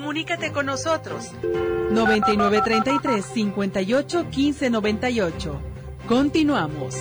Comunícate con nosotros. 9933-581598. Continuamos.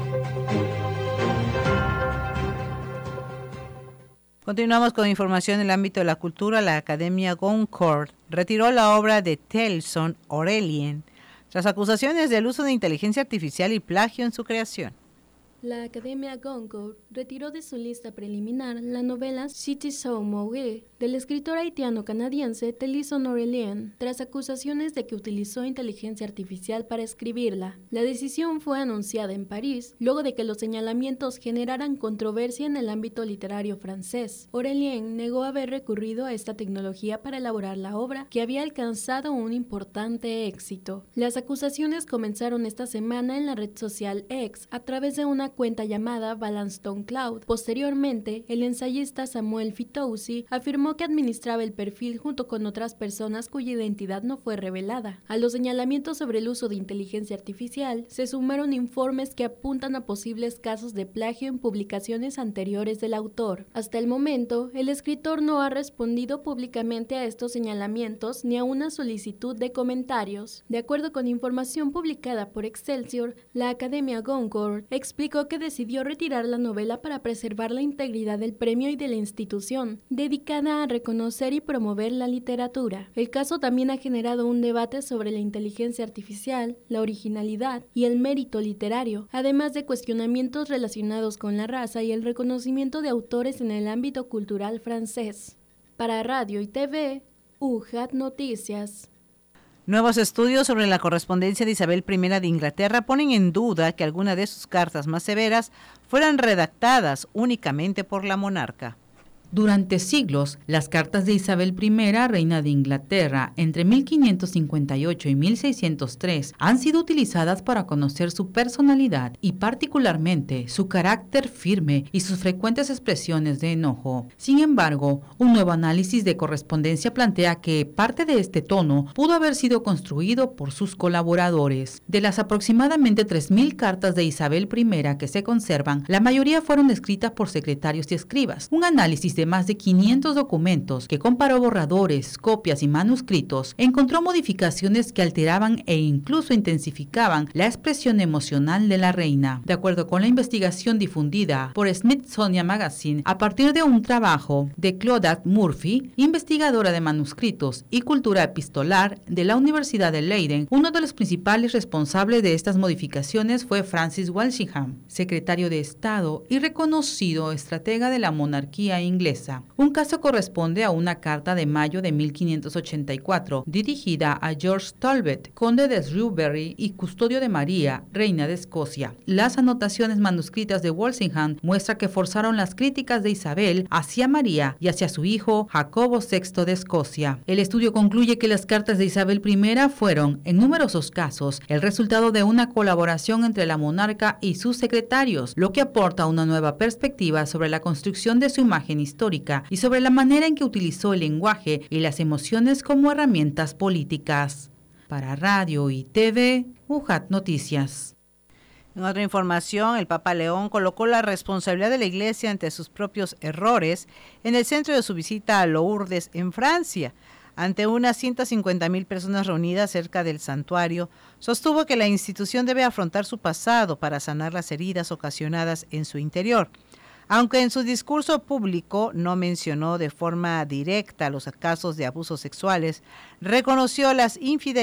Continuamos con información en el ámbito de la cultura. La Academia Goncourt retiró la obra de Tennyson, Aurélien, tras acusaciones del uso de inteligencia artificial y plagio en su creación. La Academia Goncourt retiró de su lista preliminar la novela Cités ou Mourir del escritor haitiano-canadiense Tennyson Aurélien, tras acusaciones de que utilizó inteligencia artificial para escribirla. La decisión fue anunciada en París, luego de que los señalamientos generaran controversia en el ámbito literario francés. Aurélien negó haber recurrido a esta tecnología para elaborar la obra, que había alcanzado un importante éxito. Las acusaciones comenzaron esta semana en la red social X, a través de una cuenta llamada Balanstone Cloud. Posteriormente, el ensayista Samuel Fitoussi afirmó que administraba el perfil junto con otras personas cuya identidad no fue revelada. A los señalamientos sobre el uso de inteligencia artificial se sumaron informes que apuntan a posibles casos de plagio en publicaciones anteriores del autor. Hasta el momento, el escritor no ha respondido públicamente a estos señalamientos ni a una solicitud de comentarios. De acuerdo con información publicada por Excelsior, la Academia Goncourt explicó que decidió retirar la novela para preservar la integridad del premio y de la institución, dedicada a reconocer y promover la literatura. El caso también ha generado un debate sobre la inteligencia artificial, la originalidad y el mérito literario, además de cuestionamientos relacionados con la raza y el reconocimiento de autores en el ámbito cultural francés. Para Radio y TV, UJAT Noticias. Nuevos estudios sobre la correspondencia de Isabel I de Inglaterra ponen en duda que algunas de sus cartas más severas fueran redactadas únicamente por la monarca. Durante siglos, las cartas de Isabel I, reina de Inglaterra, entre 1558 y 1603, han sido utilizadas para conocer su personalidad y particularmente su carácter firme y sus frecuentes expresiones de enojo. Sin embargo, un nuevo análisis de correspondencia plantea que parte de este tono pudo haber sido construido por sus colaboradores. De las aproximadamente 3.000 cartas de Isabel I que se conservan, la mayoría fueron escritas por secretarios y escribas. Un análisis de más de 500 documentos que comparó borradores, copias y manuscritos, encontró modificaciones que alteraban e incluso intensificaban la expresión emocional de la reina. De acuerdo con la investigación difundida por Smithsonian Magazine a partir de un trabajo de Claudette Murphy, investigadora de manuscritos y cultura epistolar de la Universidad de Leiden, uno de los principales responsables de estas modificaciones fue Francis Walsingham, secretario de Estado y reconocido estratega de la monarquía inglesa. Un caso corresponde a una carta de mayo de 1584 dirigida a George Talbot, conde de Shrewsbury y custodio de María, reina de Escocia. Las anotaciones manuscritas de Walsingham muestran que forzaron las críticas de Isabel hacia María y hacia su hijo Jacobo VI de Escocia. El estudio concluye que las cartas de Isabel I fueron, en numerosos casos, el resultado de una colaboración entre la monarca y sus secretarios, lo que aporta una nueva perspectiva sobre la construcción de su imagen histórica y sobre la manera en que utilizó el lenguaje y las emociones como herramientas políticas. Para Radio y TV, UJAT Noticias. En otra información, el Papa León colocó la responsabilidad de la Iglesia ante sus propios errores en el centro de su visita a Lourdes, en Francia. Ante unas 150,000 personas reunidas cerca del santuario, sostuvo que la institución debe afrontar su pasado para sanar las heridas ocasionadas en su interior. Aunque en su discurso público no mencionó de forma directa los casos de abusos sexuales, reconoció las infidelidades